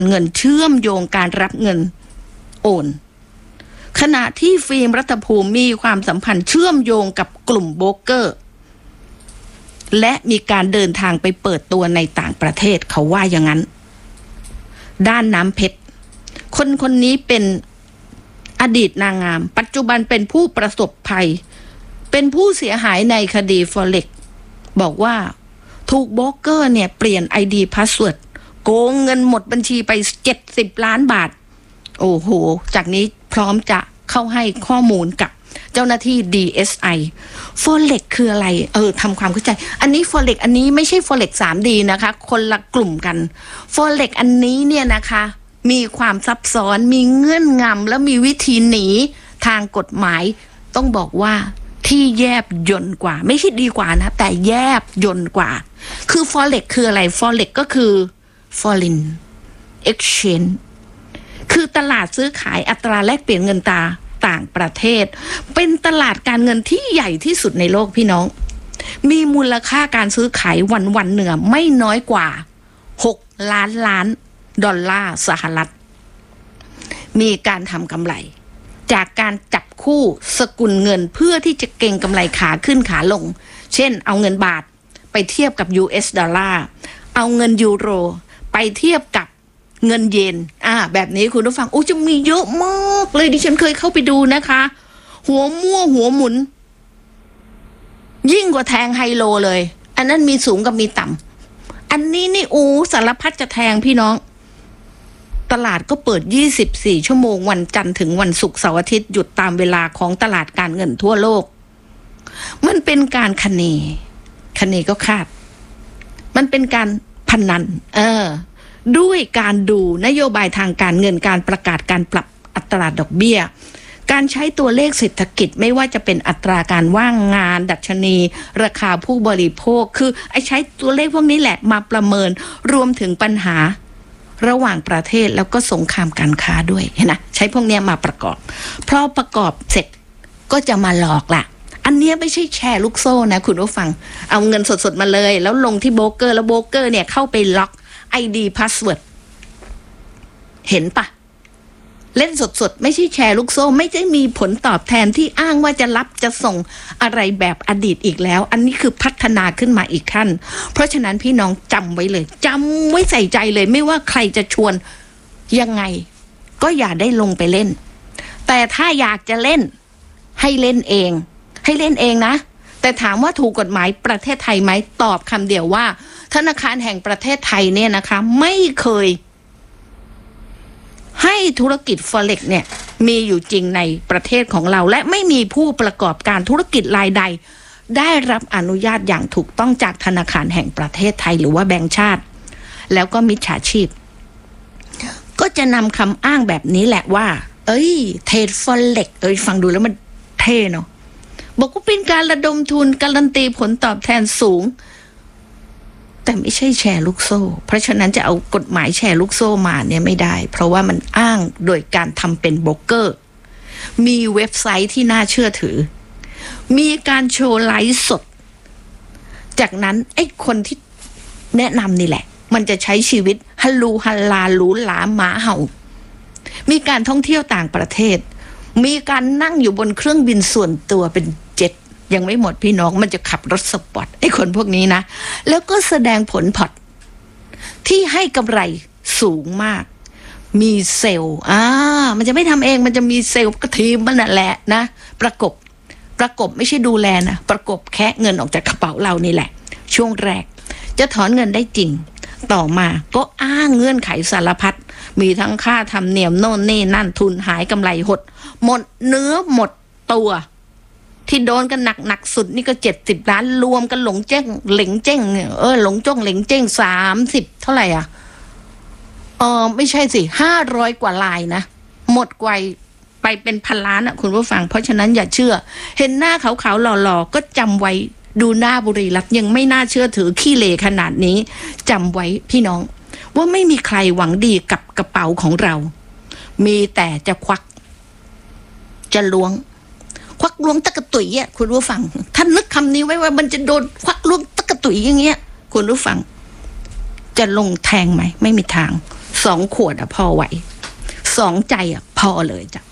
เงินเชื่อมโยงการรับเงินโอนขณะที่ฟิล์มรัฐภูมิมีความสัมพันธ์เชื่อมโยงกับกลุ่มโบรกเกอร์และมีการเดินทางไปเปิดตัวในต่างประเทศเขาว่าอย่างนั้นด้านน้ำเพชรคนนี้เป็นอดีตนางงามปัจจุบันเป็นผู้ประสบภัยเป็นผู้เสียหายในคดีฟอเร็กซ์บอกว่าถูกโบรกเกอร์เนี่ยเปลี่ยน ID พาสเวิร์ดโกงเงินหมดบัญชีไป70 ล้านบาทโอ้โหจากนี้พร้อมจะเข้าให้ข้อมูลกับเจ้าหน้าที่ DSI ฟอเร็กซ์คืออะไรทำความเข้าใจอันนี้ฟอเร็กซ์อันนี้ไม่ใช่ฟอเร็กซ์ 3D นะคะคนละกลุ่มกันฟอเร็กซ์อันนี้เนี่ยนะคะมีความซับซ้อนมีเงื่อนงำและมีวิธีหนีทางกฎหมายต้องบอกว่าที่แยบยลกว่าไม่ใช่ดีกว่านะแต่แยบยลกว่าคือฟอเร็กซ์คืออะไรฟอเร็กซ์ก็คือ foreign exchange คือตลาดซื้อขายอัตราแลกเปลี่ยนเงินต่างประเทศเป็นตลาดการเงินที่ใหญ่ที่สุดในโลกพี่น้องมีมูลค่าการซื้อขายวันหนึ่งไม่น้อยกว่า6 ล้านดอลลาร์สหรัฐมีการทำกำไรจากการจับคู่สกุลเงินเพื่อที่จะเก็งกำไรขาขึ้นขาลงเช่นเอาเงินบาทไปเทียบกับ US ดอลลาร์เอาเงินยูโรไปเทียบกับเงินเยนแบบนี้คุณผู้ฟังจะมีเยอะมากเลยดิฉันเคยเข้าไปดูนะคะหัวมั่วหัวหมุนยิ่งกว่าแทงไฮโลเลยอันนั้นมีสูงกับมีต่ำอันนี้นี่สารพัดจะแทงพี่น้องตลาดก็เปิด24 ชั่วโมงวันจันทร์ถึงวันศุกร์เสาร์อาทิตย์หยุดตามเวลาของตลาดการเงินทั่วโลกมันเป็นการคะเนก็คาดมันเป็นการพนันด้วยการดูนโยบายทางการเงินการประกาศการปรับอัตราดอกเบี้ยการใช้ตัวเลขเศรษฐกิจไม่ว่าจะเป็นอัตราการว่างงานดัชนีราคาผู้บริโภคคือใช้ตัวเลขพวกนี้แหละมาประเมินรวมถึงปัญหาระหว่างประเทศแล้วก็สงครามการค้าด้วยเห็นนะใช้พวกนี้มาประกอบเพราะประกอบเสร็จก็จะมาหลอกล่ะอันนี้ไม่ใช่แชร์ลูกโซ่นะคุณผู้ฟังเอาเงินสดๆมาเลยแล้วลงที่โบรกเกอร์แล้วโบรกเกอร์เนี่ยเข้าไปล็อก ID พาสเวิร์ดเห็นปะเล่นสดๆไม่ใช่แชร์ลูกโซ่ไม่ได้มีผลตอบแทนที่อ้างว่าจะรับจะส่งอะไรแบบอดีตอีกแล้วอันนี้คือพัฒนาขึ้นมาอีกขั้นเพราะฉะนั้นพี่น้องจำไว้เลยจำไว้ใส่ใจเลยไม่ว่าใครจะชวนยังไงก็อย่าได้ลงไปเล่นแต่ถ้าอยากจะเล่นให้เล่นเองนะแต่ถามว่าถูกกฎหมายประเทศไทยไหมตอบคำเดียวว่าธนาคารแห่งประเทศไทยเนี่ยนะคะไม่เคยให้ธุรกิจ Forex เนี่ยมีอยู่จริงในประเทศของเราและไม่มีผู้ประกอบการธุรกิจรายใดได้รับอนุญาตอย่างถูกต้องจากธนาคารแห่งประเทศไทยหรือว่าแบงก์ชาติแล้วก็มิจฉาชีพก็จะนำคำอ้างแบบนี้แหละว่าเทรด Forex ฟังดูแล้วมันเท่เนาะบอกว่าเป็นการระดมทุนการันตีผลตอบแทนสูงแต่ไม่ใช่แชร์ลูกโซ่เพราะฉะนั้นจะเอากฎหมายแชร์ลูกโซ่มาเนี่ยไม่ได้เพราะว่ามันอ้างโดยการทำเป็นโบรกเกอร์มีเว็บไซต์ที่น่าเชื่อถือมีการโชว์ไลฟ์สดจากนั้นคนที่แนะนำนี่แหละมันจะใช้ชีวิตฮัลลูฮัลลาหรูหราหมาเห่ามีการท่องเที่ยวต่างประเทศมีการนั่งอยู่บนเครื่องบินส่วนตัวเป็นเจ็ตยังไม่หมดพี่น้องมันจะขับรถสปอร์ตคนพวกนี้นะแล้วก็แสดงผลพอร์ตที่ให้กำไรสูงมากมีเซลล์มันจะไม่ทำเองมันจะมีเซลล์ก็ทีมมันแหละนะประกบไม่ใช่ดูแลนะประกบแคะเงินออกจากกระเป๋าเรานี่แหละช่วงแรกจะถอนเงินได้จริงต่อมาก็อ้างเงื่อนไขสารพัดมีทั้งค่าธรรมเนียมโน่นนี่นั่นทุนหายกำไรหดหมดเนื้อหมดตัวที่โดนกันหนักสุดนี่ก็70 ล้านรวมกันหลงเจ้งเหลงเจ้งหลงจ้องเหลงเจ้ง30เท่าไหร่ไม่ใช่สิ500 กว่าลายนะหมดไวไปเป็นพันล้านคุณผู้ฟังเพราะฉะนั้นอย่าเชื่อเห็นหน้าขาวๆหล่อๆก็จำไว้ดูหน้าบุรีรัตน์ยังไม่น่าเชื่อถือขี้เลขนาดนี้จำไว้พี่น้องว่าไม่มีใครหวังดีกับกระเป๋าของเรามีแต่จะควักจะล้วงตะกะตุยคุณผู้ฟังท่านนึกคำนี้ไว้ว่ามันจะโดนควักล้วงตะกะตุยอย่างเงี้ยคุณผู้ฟังจะลงแทงไหมไม่มีทาง 2 ขวดพอไหว2 ใจพอเลยจ้ะ